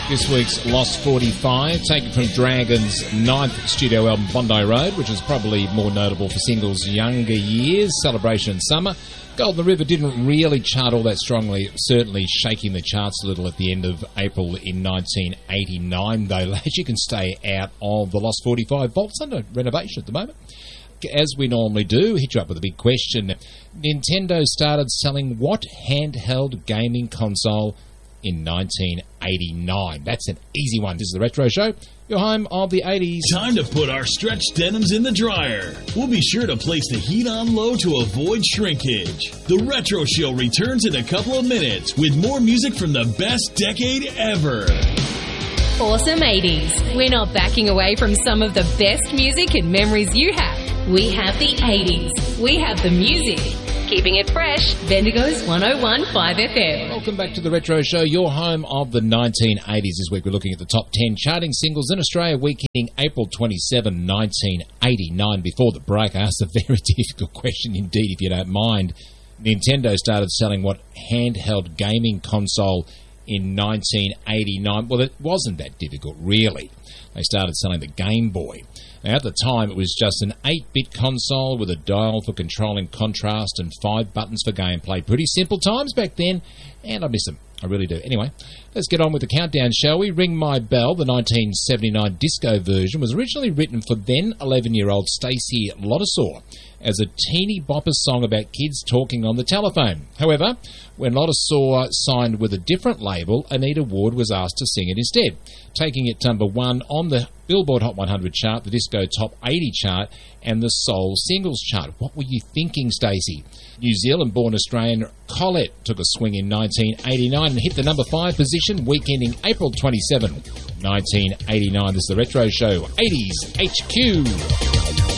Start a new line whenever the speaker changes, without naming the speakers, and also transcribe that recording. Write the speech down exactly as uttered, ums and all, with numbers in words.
This week's Lost forty-five, taken from Dragon's ninth studio album, Bondi Road, which is probably more notable for singles' younger years, Celebration and Summer. Golden River didn't really chart all that strongly, certainly shaking the charts a little at the end of April in nineteen eighty-nine, though. As you can stay out of the Lost forty-five vaults under renovation at the moment. As we normally do, hit you up with a big question. Nintendo started selling what handheld gaming console in nineteen eighty-nine? That's an easy one. This is the Retro Show, your home of the eighties.
Time to put our stretched denims in the dryer. We'll be sure to place the heat on low to avoid shrinkage. The Retro Show returns in a couple of minutes with more music from the best decade ever.
Awesome eighties. We're not backing away from some of the best music and memories you have. We have the eighties. We have the music. Keeping it fresh, Bendigo's one oh one point five F M.
Welcome back to the Retro Show, your home of the nineteen eighties. This week we're looking at the top ten charting singles in Australia, week ending April twenty-seventh, nineteen eighty-nine. Before the break, I asked a very difficult question indeed, if you don't mind. Nintendo started selling what handheld gaming console in nineteen eighty-nine? Well, it wasn't that difficult, really. They started selling the Game Boy. Now, at the time, it was just an eight-bit console with a dial for controlling contrast and five buttons for gameplay. Pretty simple times back then, and I miss them. I really do. Anyway, let's get on with the countdown, shall we? Ring My Bell, the nineteen seventy-nine disco version, was originally written for then eleven-year-old Stacey Lottasaw as a teeny bopper song about kids talking on the telephone. However, when Lottasaw signed with a different label, Anita Ward was asked to sing it instead, taking it to number one on the Billboard Hot one hundred chart, the Disco Top eighty chart, and the Soul Singles chart. What were you thinking, Stacey? New Zealand-born Australian Colette took a swing in nineteen eighty-nine and hit the number five position, week ending April twenty-seventh, nineteen eighty-nine. This is the Retro Show, eighties H Q.